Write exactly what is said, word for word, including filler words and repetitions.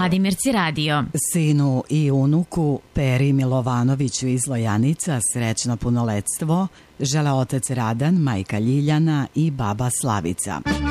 Vladimirci radio. Sinu i unuku Peri Milovanoviću iz Lojanica srećno punoletstvo žele otac Radan, majka Ljiljana i baba Slavica.